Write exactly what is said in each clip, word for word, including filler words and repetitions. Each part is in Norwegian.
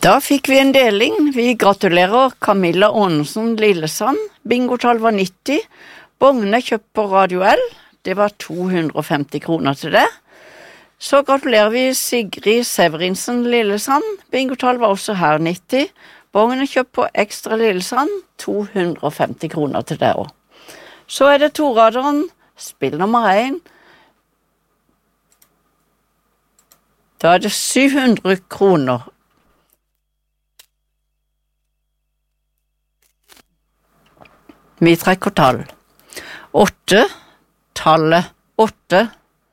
Da fikk vi en deling. Vi gratulerer Camilla Aanesen Lillesand. Bingotall var nitti. Bogne kjøpt på Radio L. Det var to hundre og femti kroner til det. Så gratulerer vi Sigrid Severinsen Lillesand. Bingotall var også her nitti. Bogne kjøpt på Ekstra Lillesand. to hundre og femti kroner til det også. Så er det toraderen. Spill nummer én. Da er det syv hundre kroner. Vi trekker tall. Åtte, tallet åtte.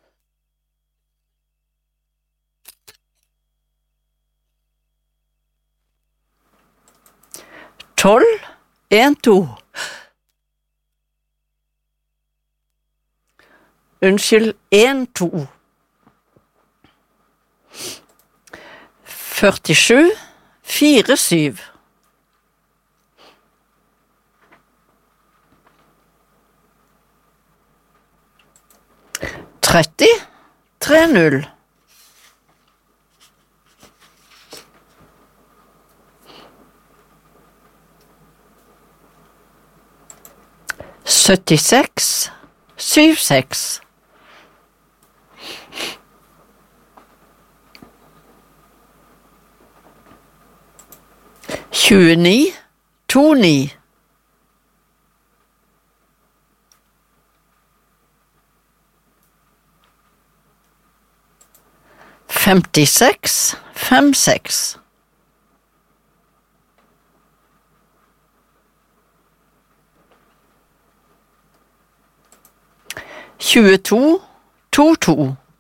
Tolv, en, to. Unnskyld, en, to. Førtisju, fire, syv. tretti, tre, null. syttiseks, syv, seks. tjueni, to, ni. femtiseks, fem, seks. tjueto, to, to.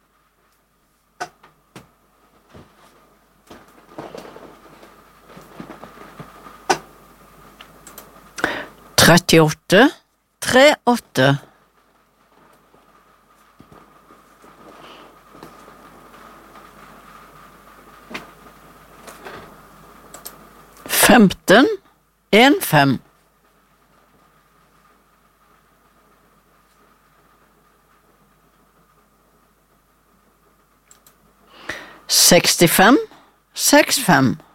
trettiåtte, tre, åtte. femten, en, fem. sekstifem, seks, fem.